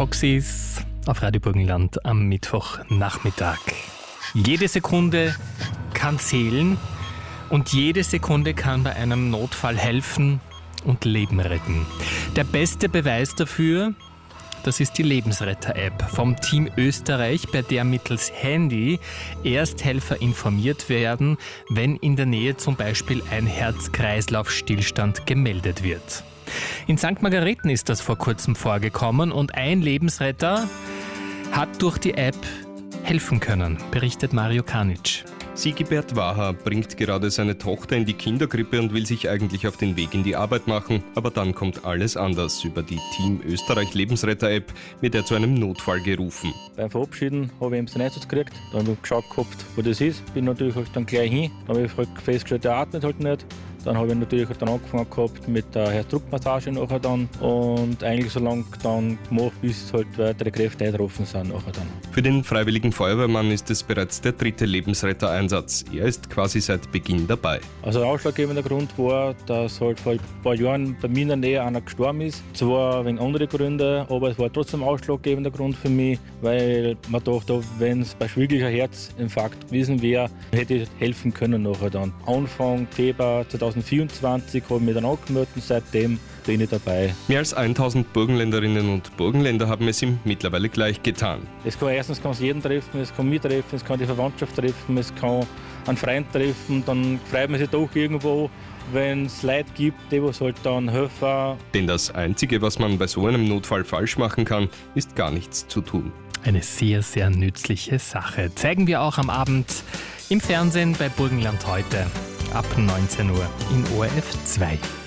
Foxys auf Radio Burgenland am Mittwochnachmittag. Jede Sekunde kann zählen und jede Sekunde kann bei einem Notfall helfen und Leben retten. Der beste Beweis dafür, das ist die Lebensretter-App vom Team Österreich, bei der mittels Handy Ersthelfer informiert werden, wenn in der Nähe zum Beispiel ein Herz-Kreislauf-Stillstand gemeldet wird. In St. Margareten ist das vor kurzem vorgekommen und ein Lebensretter hat durch die App helfen können, berichtet Mario Kanic. Sigibert Waha bringt gerade seine Tochter in die Kinderkrippe und will sich eigentlich auf den Weg in die Arbeit machen. Aber dann kommt alles anders. Über die Team Österreich Lebensretter-App wird er zu einem Notfall gerufen. Beim Verabschieden habe ich ihm den Einsatz gekriegt. Dann habe ich geschaut gehabt, wo das ist. Bin natürlich dann gleich hin. Dann habe ich festgestellt, er atmet halt nicht. Dann habe ich natürlich dann angefangen gehabt mit der Herzdruckmassage nachher dann und eigentlich so lange dann gemacht, bis halt weitere Kräfte eingetroffen sind nachher dann. Für den freiwilligen Feuerwehrmann ist es bereits der 3. Lebensretter-Einsatz. Er ist quasi seit Beginn dabei. Also der ausschlaggebende Grund war, dass halt vor ein paar Jahren bei mir in der Nähe einer gestorben ist. Zwar wegen anderen Gründen, aber es war trotzdem ein ausschlaggebender Grund für mich, weil man dachte, wenn es bei schwieriger Herzinfarkt gewesen wäre, hätte ich helfen können nachher dann. Anfang Februar 2024 habe ich mich dann angemeldet und seitdem bin ich dabei. Mehr als 1000 Burgenländerinnen und Burgenländer haben es ihm mittlerweile gleich getan. Erstens kann es jeden treffen, es kann mich treffen, es kann die Verwandtschaft treffen, es kann einen Freund treffen. Dann freut man sich doch irgendwo, wenn es Leute gibt, die was halt dann helfen. Denn das Einzige, was man bei so einem Notfall falsch machen kann, ist gar nichts zu tun. Eine sehr, sehr nützliche Sache. Zeigen wir auch am Abend im Fernsehen bei Burgenland heute ab 19 Uhr in ORF 2.